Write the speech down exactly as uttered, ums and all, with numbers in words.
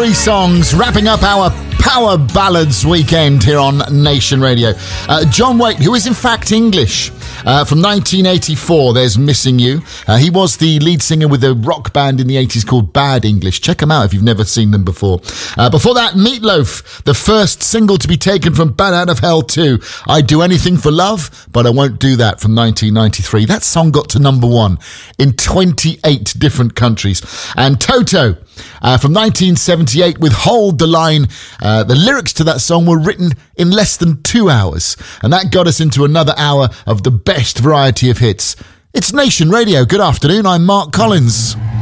Three songs wrapping up our Power Ballads weekend here on Nation Radio. Uh, John Waite, who is in fact English, uh, from nineteen eighty-four, there's Missing You. Uh, he was the lead singer with a rock band in the eighties called Bad English. Check them out if you've never seen them before. Uh, before that, Meatloaf, the first single to be taken from Bat Out of Hell two, I'd Do Anything for Love, But I Won't Do That, from nineteen ninety-three. That song got to number one in twenty-eight different countries. And Toto, uh, from nineteen seventy-eight, with Hold the Line. Uh, the lyrics to that song were written in less than two hours. And that got us into another hour of the best variety of hits. It's Nation Radio. Good afternoon, I'm Mark Collins.